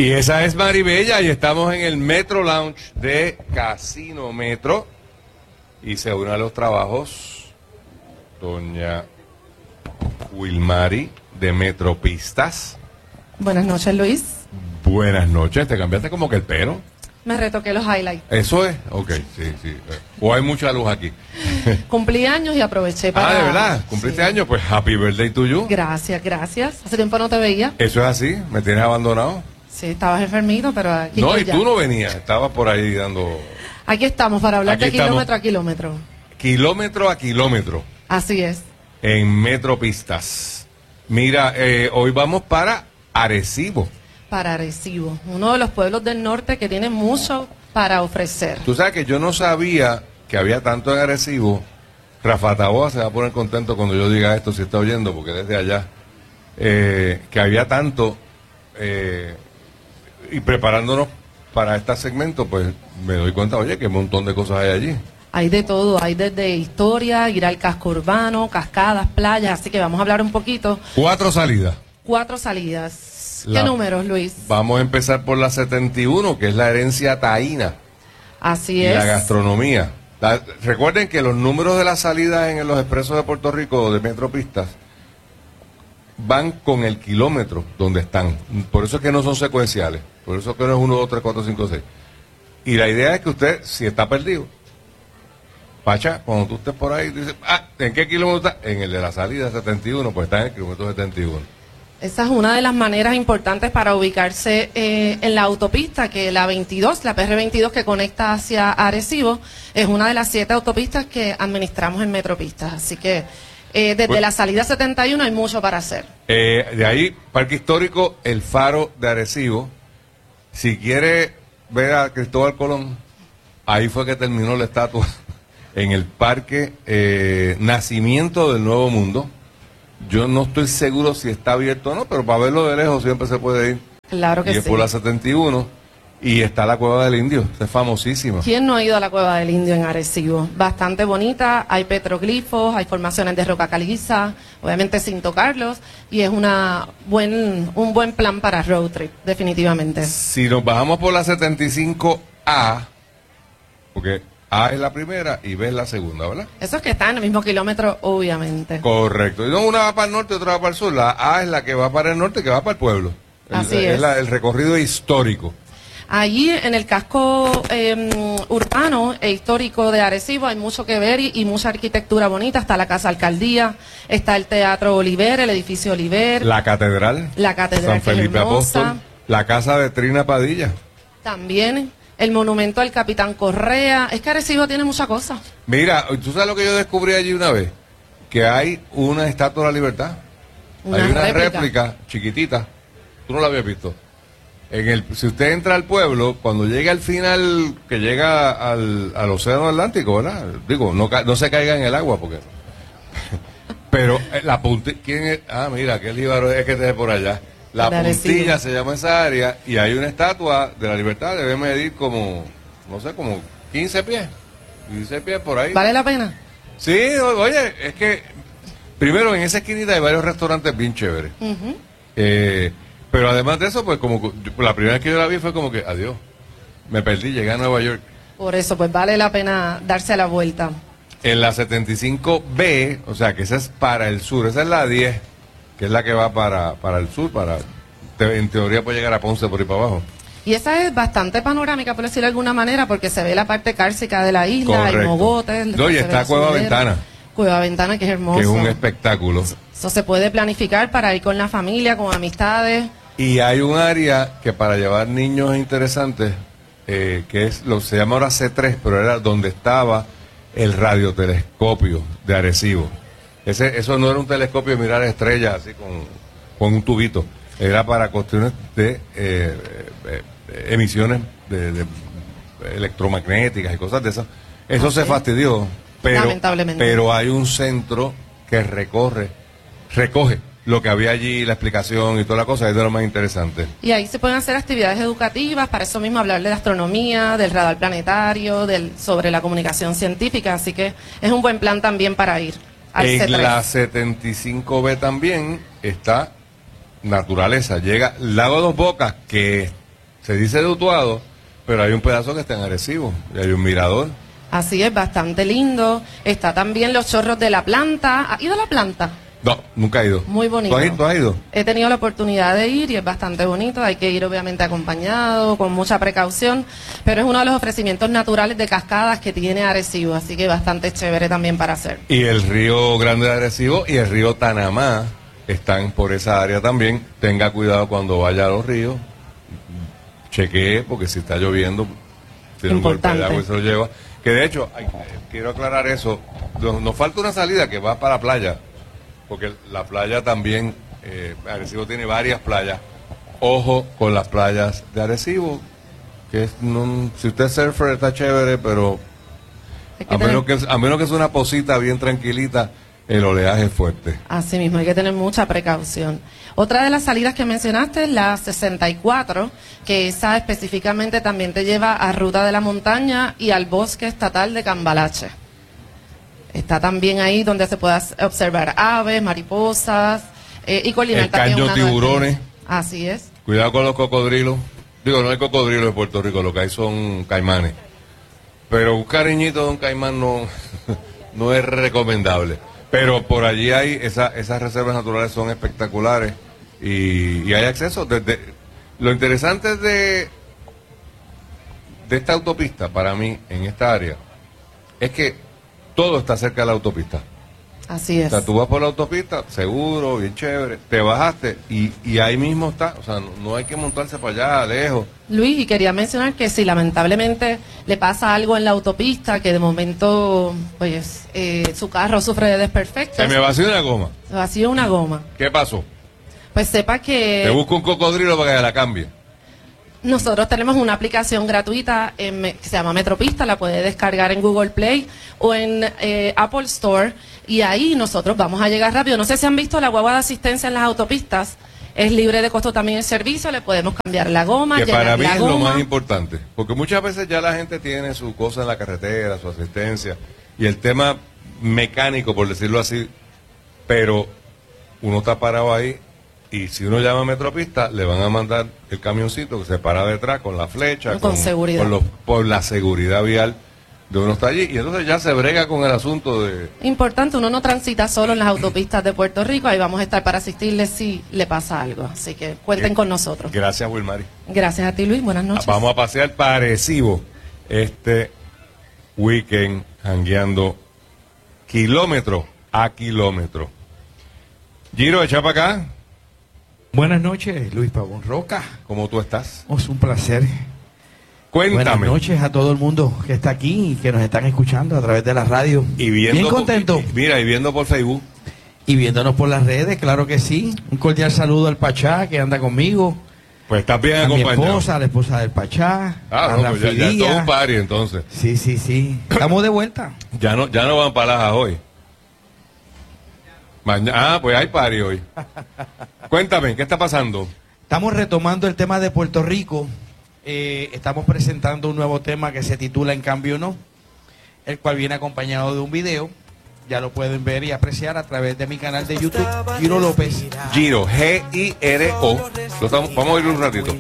Y esa es Maribella y estamos en el Metro Lounge de Casino Metro y se une a los trabajos doña Wilmary de Metropistas. Buenas noches, Luis. Buenas noches, te cambiaste como que el pelo. Me retoqué los highlights. ¿Eso es? Ok, sí. O hay mucha luz aquí. Cumplí años y aproveché para... ¿de verdad? ¿Cumpliste años? Pues happy birthday to you. Gracias. Hace tiempo no te veía. ¿Eso es así? ¿Me tienes abandonado? Sí, estabas enfermito, pero aquí No, estoy y ya. tú no venías, estabas por ahí dando... Aquí estamos para hablar Aquí de estamos. kilómetro a kilómetro. Kilómetro a kilómetro. Así es. En Metropistas. Mira, hoy vamos para Arecibo. Para Arecibo, uno de los pueblos del norte que tiene mucho para ofrecer. Tú sabes que yo no sabía que había tanto en Arecibo. Rafa Taboa se va a poner contento cuando yo diga esto, si está oyendo, porque desde allá, que había tanto, y preparándonos para este segmento, pues me doy cuenta, oye, que un montón de cosas hay allí. Hay de todo, hay desde historia, ir al casco urbano, cascadas, playas, así que vamos a hablar un poquito. 4 salidas. 4 salidas. ¿Qué números, Luis? Vamos a empezar por la 71, que es la herencia taína. Así Y es. la gastronomía. Recuerden que los números de las salidas en los expresos de Puerto Rico de Metropistas van con el kilómetro donde están. Por eso es que no son secuenciales. Por eso es que no es 1, 2, 3, 4, 5, 6. Y la idea es que usted, si está perdido, Pacha, cuando tú estés por ahí, dices, ¿en qué kilómetro está? En el de la salida 71, pues está en el kilómetro 71. Esa es una de las maneras importantes para ubicarse en la autopista, que la 22, la PR22 que conecta hacia Arecibo, es una de las 7 autopistas que administramos en Metropistas. Así que desde la salida 71 hay mucho para hacer. De ahí, Parque Histórico, el Faro de Arecibo. Si quiere ver a Cristóbal Colón, ahí fue que terminó la estatua en el Parque Nacimiento del Nuevo Mundo. Yo no estoy seguro si está abierto o no, pero para verlo de lejos siempre se puede ir. Claro que y sí. es por la 71 y está la Cueva del Indio, es famosísima. ¿Quién no ha ido a la Cueva del Indio en Arecibo? Bastante bonita, hay petroglifos, hay formaciones de roca caliza, obviamente sin tocarlos, y es un buen plan para road trip, definitivamente. Si nos bajamos por la 75A, porque A es la primera y B es la segunda, ¿verdad? Eso es que está en el mismo kilómetro, obviamente. Correcto. Y no, una va para el norte y otra va para el sur. La A es la que va para el norte, que va para el pueblo. Así es. El recorrido histórico. Allí en el casco urbano e histórico de Arecibo hay mucho que ver y mucha arquitectura bonita. Está la Casa Alcaldía, está el Teatro Oliver, el edificio Oliver. La catedral. La catedral San Felipe que es hermosa. Apóstol. La casa de Trina Padilla. También el monumento al Capitán Correa. Es que Arecibo tiene muchas cosas. Mira, ¿tú sabes lo que yo descubrí allí una vez? Que hay una estatua de la libertad. Hay una réplica chiquitita. Tú no la habías visto. Si usted entra al pueblo, cuando llega al final, que llega al océano Atlántico, ¿verdad? Digo, no se caiga en el agua, porque... Pero la puntilla... ¿Quién es? Mira, qué líbaro es que esté por allá. La puntilla se llama esa área, y hay una estatua de la libertad, debe medir como, no sé, como 15 pies. 15 pies por ahí. ¿Vale la pena? Sí, oye, es que... Primero, en esa esquinita hay varios restaurantes bien chéveres. Pero además de eso, pues como la primera vez que yo la vi fue como que, adiós, me perdí, llegué a Nueva York. Por eso, pues vale la pena darse la vuelta. En la 75B, o sea, que esa es para el sur, esa es la 10, que es la que va para el sur, en teoría puede llegar a Ponce por ahí para abajo. Y esa es bastante panorámica, por decirlo de alguna manera, porque se ve la parte cárcica de la isla, hay mogotes. No, y está Cueva Ventana. Cueva Ventana, que es hermoso. Que es un espectáculo. Eso se puede planificar para ir con la familia, con amistades. Y hay un área que para llevar niños interesantes, que es se llama ahora C3, pero era donde estaba el radiotelescopio de Arecibo. Eso no era un telescopio de mirar estrellas así con un tubito, era para cuestiones de emisiones de electromagnéticas y cosas de esas. Eso se fastidió, lamentablemente. Pero hay un centro que recoge lo que había allí, la explicación y toda la cosa, es de lo más interesante. Y ahí se pueden hacer actividades educativas, para eso mismo hablar de astronomía, del radar planetario, sobre la comunicación científica, así que es un buen plan también para ir al C3. En la 75B también está naturaleza, llega Lago Dos Bocas, que se dice de Utuado, pero hay un pedazo que está en Arecibo, y hay un mirador. Así es, bastante lindo. Está también los chorros de la planta. ¿Ha ido a la planta? No, nunca he ido. Muy bonito. ¿Tú has ido? He tenido la oportunidad de ir y es bastante bonito. Hay que ir obviamente acompañado, con mucha precaución, pero es uno de los ofrecimientos naturales de cascadas que tiene Arecibo, así que bastante chévere también para hacer. Y el río Grande de Arecibo y el río Tanamá están por esa área también. Tenga cuidado cuando vaya a los ríos. Chequee, porque si está lloviendo, tiene un golpe de agua y se lo lleva. Que de hecho, quiero aclarar eso, nos falta una salida que va para la playa, porque la playa también, Arecibo tiene varias playas. Ojo con las playas de Arecibo, que si usted es surfer está chévere, pero a menos que es una posita bien tranquilita, el oleaje es fuerte. Así mismo, hay que tener mucha precaución. Otra de las salidas que mencionaste es la 64, que esa específicamente también te lleva a Ruta de la Montaña y al Bosque Estatal de Cambalache. Está también ahí donde se puede observar aves, mariposas y coordinar también caño tiburones. Así es. Cuidado con los cocodrilos. Digo, no hay cocodrilos en Puerto Rico, lo que hay son caimanes. Pero un cariñito de un caimán no es recomendable. Pero por allí hay esas reservas naturales son espectaculares y hay acceso. Lo interesante de esta autopista, para mí, en esta área, es que todo está cerca de la autopista. Así es. O sea, tú vas por la autopista, seguro, bien chévere, te bajaste y ahí mismo está. O sea, no hay que montarse para allá, lejos. Luis, y quería mencionar que si lamentablemente le pasa algo en la autopista, que de momento pues su carro sufre de desperfectos. Se me vació una goma. Se vació una goma. ¿Qué pasó? Pues sepa que... Te busco un cocodrilo para que la cambie. Nosotros tenemos una aplicación gratuita que se llama Metropista, la puede descargar en Google Play o en Apple Store y ahí nosotros vamos a llegar rápido. No sé si han visto la guagua de asistencia en las autopistas, es libre de costo también el servicio, le podemos cambiar la goma, que para mí la es goma. lo más importante, porque muchas veces ya la gente tiene su cosa en la carretera, su asistencia y el tema mecánico, por decirlo así, pero uno está parado ahí. Y si uno llama a Metropista, le van a mandar el camioncito que se para detrás con la flecha, con seguridad. por la seguridad vial de uno está allí. Y entonces ya se brega con el asunto de... Importante, uno no transita solo en las autopistas de Puerto Rico, ahí vamos a estar para asistirle si le pasa algo. Así que cuenten con nosotros. Gracias, Wilmary. Gracias a ti, Luis. Buenas noches. Vamos a pasear para Arecibo este weekend, jangueando kilómetro a kilómetro. Giro, echa para acá. Buenas noches, Luis Pavón Roca. ¿Cómo tú estás? Es un placer. Cuéntame. Buenas noches a todo el mundo que está aquí y que nos están escuchando a través de la radio. Y viendo bien contento. Mira, y viendo por Facebook. Y viéndonos por las redes, claro que sí. Un cordial saludo al Pachá que anda conmigo. Pues estás bien a acompañado. Mi esposa, a la esposa del Pachá. Ah, no, pues ya es todo un party entonces. Sí. Estamos de vuelta. Ya no van para Lajas hoy. Pues hay party hoy. Cuéntame, ¿qué está pasando? Estamos retomando el tema de Puerto Rico. Estamos presentando un nuevo tema que se titula En Cambio No, el cual viene acompañado de un video. Ya lo pueden ver y apreciar a través de mi canal de YouTube, Giro López. Giro, Giro. Vamos a oírlo un ratito.